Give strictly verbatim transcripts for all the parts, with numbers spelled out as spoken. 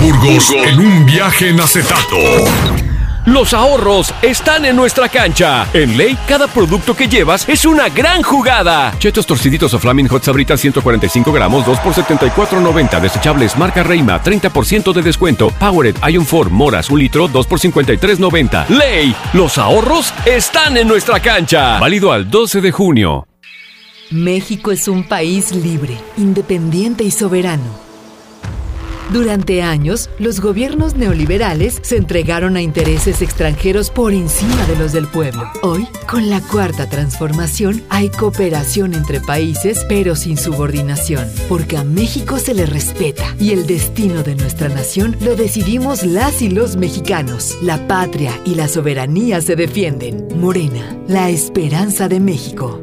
Burgos en un viaje en acetato. Los ahorros están en nuestra cancha. En Ley, cada producto que llevas es una gran jugada. Chetos torciditos o Flaming Hot Sabritas ciento cuarenta y cinco gramos, dos por setenta y cuatro noventa. Desechables marca Reima, treinta por ciento de descuento. Powered Ion cuatro Moras, un litro, dos por cincuenta y tres noventa. Ley, los ahorros están en nuestra cancha. Válido al doce de junio. México es un país libre, independiente y soberano. Durante años, los gobiernos neoliberales se entregaron a intereses extranjeros por encima de los del pueblo. Hoy, con la Cuarta Transformación, hay cooperación entre países, pero sin subordinación, porque a México se le respeta y el destino de nuestra nación lo decidimos las y los mexicanos. La patria y la soberanía se defienden. Morena, la esperanza de México.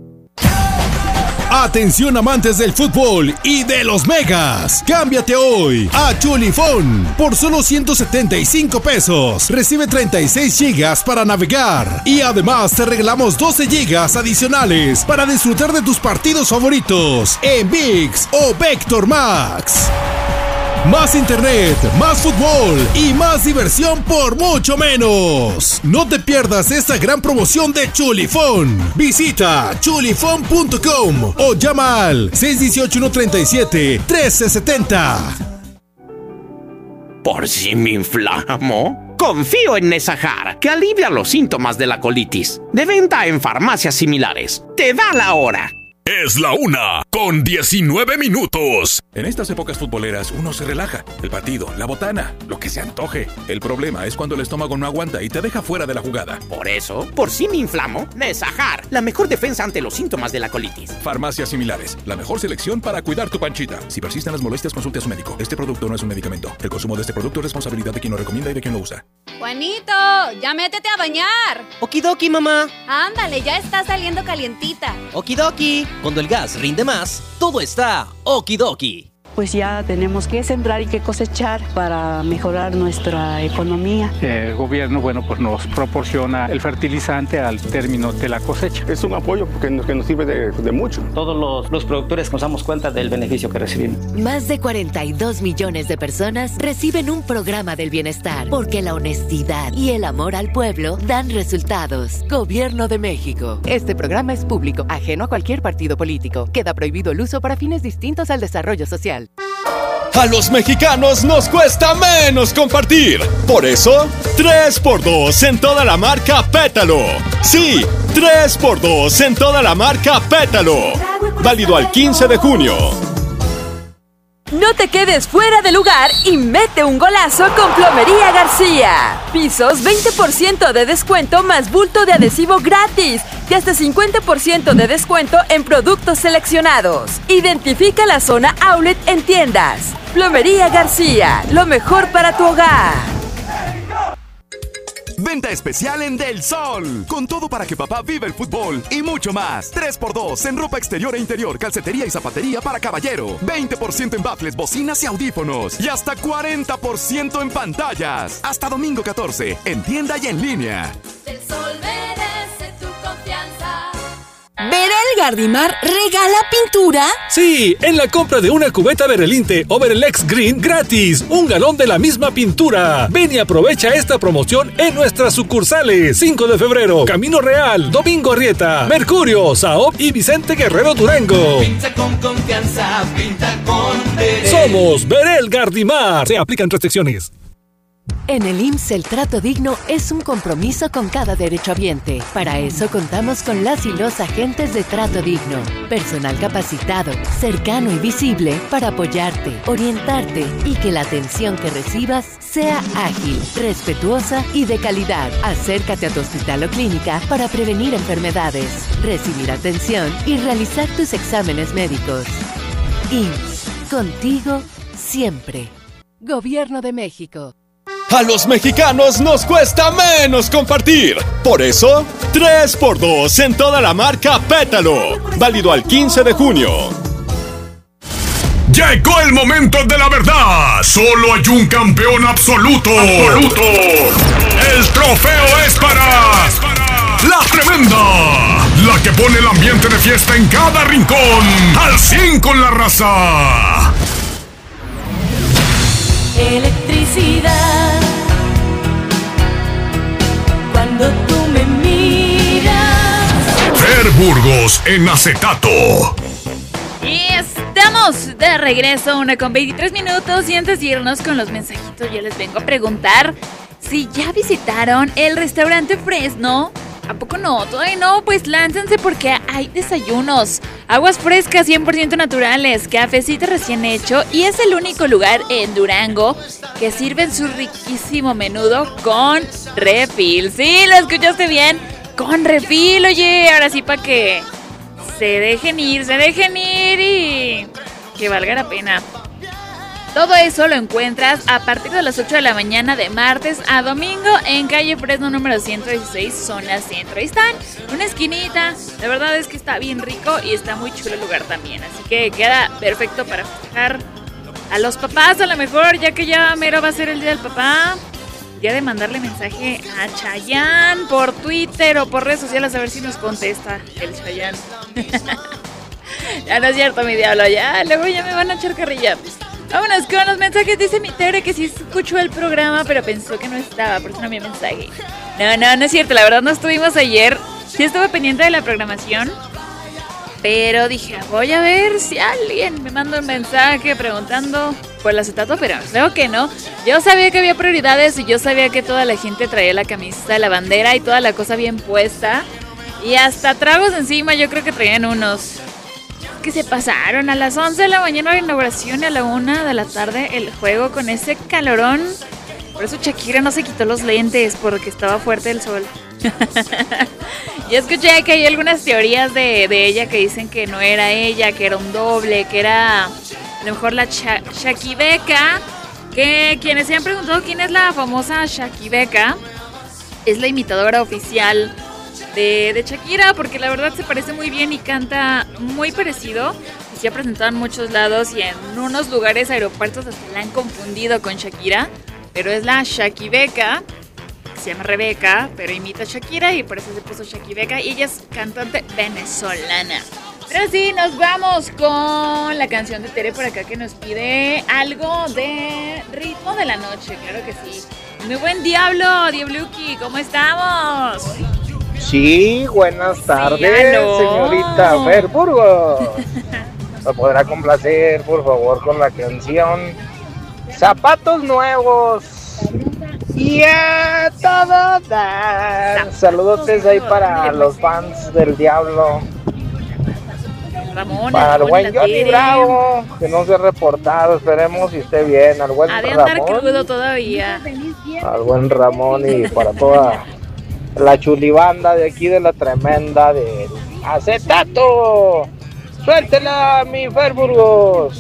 Atención amantes del fútbol y de los megas. Cámbiate hoy a Chulifón por solo ciento setenta y cinco pesos. Recibe treinta y seis gigas para navegar y además te regalamos doce gigas adicionales para disfrutar de tus partidos favoritos en ViX o Vector Max. Más internet, más fútbol y más diversión por mucho menos. No te pierdas esta gran promoción de Chulifón. Visita chulifón punto com o llama al seis uno ocho, uno tres siete, uno tres siete cero. ¿Por si me inflamo? Confío en Nesajar, que alivia los síntomas de la colitis. De venta en farmacias similares. Te da la hora. Es la una con diecinueve minutos. En estas épocas futboleras uno se relaja. El partido, la botana, lo que se antoje. El problema es cuando el estómago no aguanta y te deja fuera de la jugada. Por eso, por si me inflamo, Nesajar, la mejor defensa ante los síntomas de la colitis. Farmacias similares, la mejor selección para cuidar tu panchita. Si persisten las molestias, consulte a su médico. Este producto no es un medicamento. El consumo de este producto es responsabilidad de quien lo recomienda y de quien lo usa. Juanito, ya métete a bañar. Okidoki, mamá. Ándale, ya está saliendo calientita. Okidoki. Cuando el gas rinde más, todo está okidoki. Pues ya tenemos que sembrar y que cosechar para mejorar nuestra economía. El gobierno, bueno, pues nos proporciona el fertilizante al término de la cosecha. Es un apoyo que nos, que nos sirve de, de mucho. Todos los, los productores nos damos cuenta del beneficio que recibimos. Más de cuarenta y dos millones de personas reciben un programa del bienestar, porque la honestidad y el amor al pueblo dan resultados. Gobierno de México. Este programa es público, ajeno a cualquier partido político. Queda prohibido el uso para fines distintos al desarrollo social. A los mexicanos nos cuesta menos compartir. Por eso, tres por dos en toda la marca Pétalo. Sí, tres por dos en toda la marca Pétalo. Válido al quince de junio. No te quedes fuera de lugar y mete un golazo con Plomería García. Pisos veinte por ciento de descuento más bulto de adhesivo gratis y hasta cincuenta por ciento de descuento en productos seleccionados. Identifica la zona outlet en tiendas. Plomería García, lo mejor para tu hogar. Venta especial en Del Sol. Con todo para que papá viva el fútbol y mucho más. tres por dos en ropa exterior e interior, calcetería y zapatería para caballero. veinte por ciento en baffles, bocinas y audífonos. Y hasta cuarenta por ciento en pantallas. Hasta domingo catorce, en tienda y en línea. Del Sol merece tu confianza. ¿Berel Gardimar regala pintura? Sí, en la compra de una cubeta Berelinte o Berelex Green gratis, un galón de la misma pintura. Ven y aprovecha esta promoción en nuestras sucursales. cinco de febrero, Camino Real, Domingo Arrieta, Mercurio, Saop y Vicente Guerrero Durango. Pinta con confianza, pinta con Berel. Somos Berel Gardimar. Se aplican restricciones. En el I M S S el trato digno es un compromiso con cada derechohabiente. Para eso contamos con las y los agentes de Trato Digno. Personal capacitado, cercano y visible para apoyarte, orientarte y que la atención que recibas sea ágil, respetuosa y de calidad. Acércate a tu hospital o clínica para prevenir enfermedades, recibir atención y realizar tus exámenes médicos. I M S S, contigo siempre. Gobierno de México. A los mexicanos nos cuesta menos compartir. Por eso, tres por dos en toda la marca Pétalo. Válido al quince de junio. Llegó el momento de la verdad. Solo hay un campeón absoluto. Absoluto. El trofeo es para La Tremenda, la que pone el ambiente de fiesta en cada rincón. Al cien con la raza. El felicidad. Cuando tú me miras. Fer Burgos en acetato. Y estamos de regreso, una con veintitrés minutos. Y antes de irnos con los mensajitos, yo les vengo a preguntar si ya visitaron el restaurante Fresno. ¿A poco no? Todavía no, pues láncense porque hay desayunos, aguas frescas cien por ciento naturales, cafecito recién hecho y es el único lugar en Durango que sirven su riquísimo menudo con refil. Sí, lo escuchaste bien, con refil, oye, ahora sí para que se dejen ir, se dejen ir y que valga la pena. Todo eso lo encuentras a partir de las ocho de la mañana de martes a domingo en calle Fresno número ciento dieciséis, zona centro. Ahí están, una esquinita. La verdad es que está bien rico y está muy chulo el lugar también. Así que queda perfecto para festejar a los papás a lo mejor, ya que ya mero va a ser el día del papá. Ya de mandarle mensaje a Chayanne por Twitter o por redes sociales a ver si nos contesta el Chayanne. Ya no es cierto, mi diablo, ya luego ya me van a echar carrilla. Vámonos con los mensajes. Dice mi Tere que sí escuchó el programa, pero pensó que no estaba, por eso no me mensaje. No, no, no es cierto, la verdad no estuvimos ayer. Sí estuve pendiente de la programación, pero dije, voy a ver si alguien me manda un mensaje preguntando por el acetato, pero creo que no. Yo sabía que había prioridades y yo sabía que toda la gente traía la camisa de la bandera y toda la cosa bien puesta. Y hasta tragos encima yo creo que traían unos... que se pasaron a las once de la mañana la inauguración y a la una de la tarde el juego con ese calorón. Por eso Shakira no se quitó los lentes porque estaba fuerte el sol. Yo escuché que hay algunas teorías de, de ella que dicen que no era ella, que era un doble, que era a lo mejor la Sha- Shakibeka. Que quienes se han preguntado quién es la famosa Shakibeka, es la imitadora oficial De, de Shakira, porque la verdad se parece muy bien y canta muy parecido. Y se ha presentado en muchos lados y en unos lugares, aeropuertos, hasta la han confundido con Shakira. Pero es la Shakibeka, que se llama Rebeca, pero imita a Shakira y por eso se puso Shakibeka. Y ella es cantante venezolana. Pero sí, nos vamos con la canción de Tere por acá que nos pide algo de ritmo de la noche. Claro que sí. Muy buen Diablo, Diabluki, ¿cómo estamos? Sí, buenas tardes, Sí, aló. señorita Fer Burgos. ¿Me podrá complacer, por favor, con la canción Zapatos Nuevos? Y a todo dar. Saludotes ahí para los fans del Diablo. Ramón, Para el Ramón, buen la Johnny Tere. Bravo, que no se ha reportado, esperemos y esté bien. Al buen Ha de andar Ramón, crudo todavía. al buen Ramón y para toda la chulibanda de aquí de la tremenda de Acetato. Suéltela, mi Fer Burgos.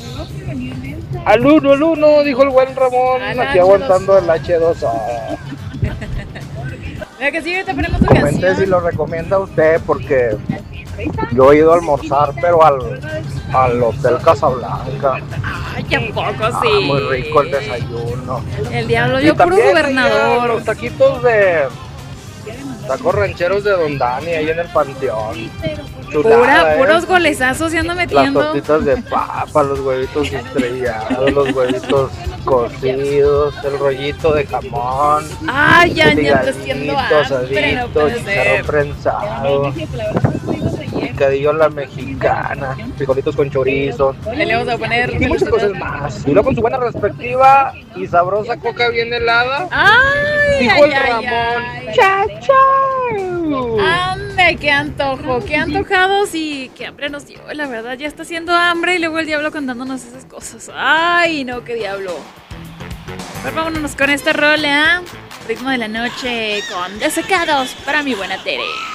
Al uno, al uno, dijo el buen Ramón, Al aquí H dos O. aguantando el hache dos O. Mira que sí, ahorita ponemos tu Comente si canción. lo recomienda usted, porque yo he ido a almorzar, pero al, al Hotel Casablanca. Ay, ¿a poco Ah, sí? muy rico el desayuno. El diablo, Y yo puro también, gobernador. oiga, los taquitos de tacos rancheros de Don Dani ahí en el Panteón. Chulada, Pura, ¿eh? puros golezazos se ando Las metiendo. tortitas de papa, los huevitos estrellados, los huevitos cocidos, el rollito de jamón. Ay, ya, el ya te siento hígadito hambre, no asadito, puede chicharrón ser. prensado, picadillo a la mexicana, frijolitos con chorizo. Ahí le vamos a poner. Y muchas cosas más. Y luego con su buena respectiva y sabrosa coca bien helada. Ay, Dijo ay, el ay, Ramón. ay. ¡Cha, cha! Ande, qué antojo, qué antojados y qué hambre nos dio, la verdad. Ya está haciendo hambre y luego el diablo contándonos esas cosas. Ay, no, qué diablo. Pero vámonos con esta rola. Ritmo de la noche con Desecados para mi buena Tere.